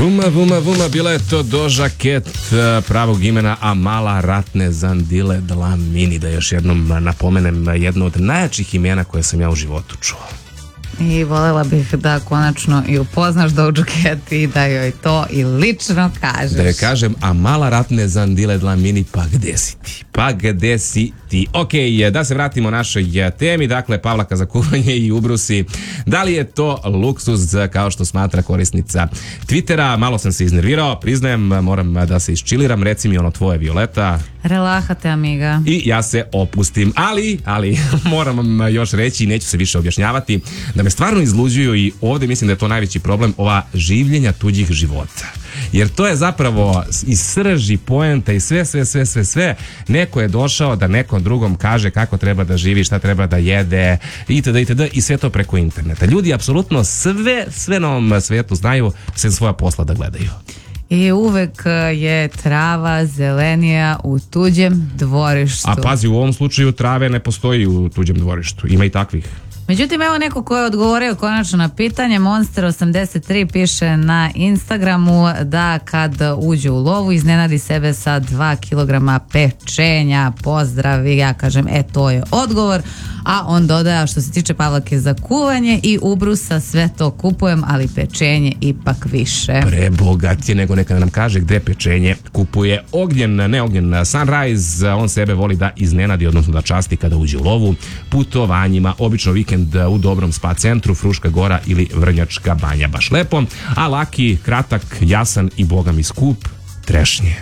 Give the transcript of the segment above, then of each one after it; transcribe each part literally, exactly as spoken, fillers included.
Vuma, vuma, vuma, bila je to Doja Cat pravog imena Amala Ratne Zandile Dlamini, da još jednom napomenem jedno od najjačih imena koje sam ja u životu čuo. I voljela bih da konačno i upoznaš Doja Cat i da joj to i lično kažeš. Da joj kažem, Amala Ratne Zandile Dlamini, pa gde si ti? Pa gde si ti? Ok, da se vratimo našoj temi, dakle Pavlaka za kuvanje i ubrusi. Da li je to luksuz kao što smatra korisnica Twittera? Malo sam se iznervirao, priznajem, moram da se isčiliram, reci mi ono tvoje, Violeta. Relahate, amiga. I ja se opustim, ali, ali moram vam još reći, neću se više objašnjavati, da me stvarno izluđuju i ovdje mislim da je to najveći problem, ova življenja tuđih života. Jer to je zapravo iz srži poenta i sve, sve, sve, sve, sve. Neko je došao da nekom drugom kaže kako treba da živi, šta treba da jede, itd., itd. I sve to preko interneta. Ljudi apsolutno sve, sve na ovom svijetu znaju, sve svoja posla da gledaju. I uvek je trava zelenija u tuđem dvorištu. A pazi, u ovom slučaju trave ne postoji u tuđem dvorištu. Ima i takvih. Međutim, evo neko ko je odgovorio konačno na pitanje. Monster osamdeset tri piše na Instagramu da kad uđe u lovu iznenadi sebe sa dva kilograma pečenja. Pozdrav, i ja kažem, e to je odgovor. A on dodaje, što se tiče Pavlake za kuvanje i ubrusa, sve to kupujem, ali pečenje ipak više. Prebogat je, nego neka nam kaže gde pečenje kupuje. Ognjen, ne Ognjen, Sunrise, on sebe voli da iznenadi, odnosno da časti kada uđe u lovu, putovanjima, obično vikend u dobrom spa centru, Fruška Gora ili Vrnjačka Banja, baš lepo. A Laki, kratak, jasan i boga mi skup, trešnje.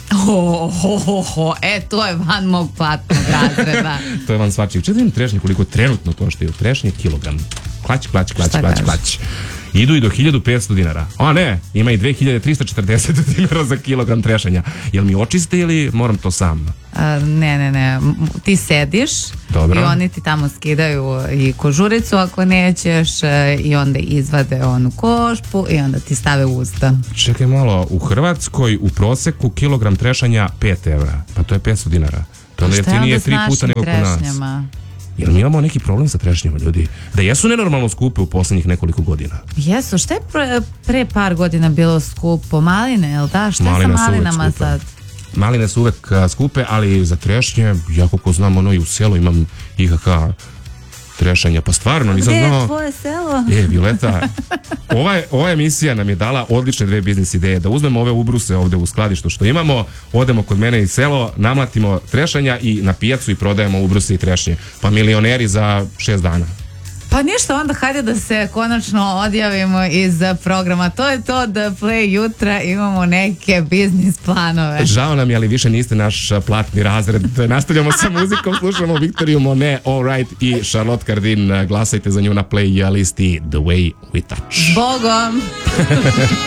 Ho, ho, ho, ho. E, to je van mog platnog razreda. To je van svačijeg. Četiri trešnje koliko trenutno koštaju trešnje kilogram. Klać, klać, klać, Šta klać, kažeš? klać. Idu i do hiljadu petsto dinara. A ne, ima i dve hiljade trista četrdeset dinara za kilogram trešanja. Jel mi očiste ili moram to sam? A, ne, ne, ne. M- Ti sediš. Dobro. I oni ti tamo skidaju i kožuricu ako nećeš e, i onda izvade onu košpu i onda ti stave u usta. Čekaj malo, u Hrvatskoj u proseku kilogram trešanja pet evra. Pa to je petsto dinara. To je jeftinije tri puta nego kod nas. Trešnjama? Jel mi imamo neki problem sa trešnjama, ljudi? Da jesu nenormalno skupe u posljednjih nekoliko godina? Jesu, šta je pre, pre par godina bilo skupo? Maline, jel da? Šta je Maline sa su uvek malinama skupe. sad? Maline su uvek a, skupe, ali za trešnje, ja koliko znam, ono i u selu imam I H K trešanja, pa stvarno nisam Gde je znao. tvoje selo? E, Violeta, ova, ova emisija nam je dala odlične dve biznis ideje, da uzmemo ove ubruse ovde u skladištu što imamo, odemo kod mene iz selo, namlatimo trešanja i na pijacu i prodajemo ubruse i trešnje, pa milioneri za šest dana. Pa ništa, onda hajde da se konačno odjavimo iz programa. To je to da Play jutra imamo neke biznis planove. Žao nam je, ali više niste naš platni razred. Nastavljamo sa muzikom, slušamo Viktoriju Monet, All Right i Charlotte Cardin. Glasajte za nju na play listi The Way We Touch. Bogom!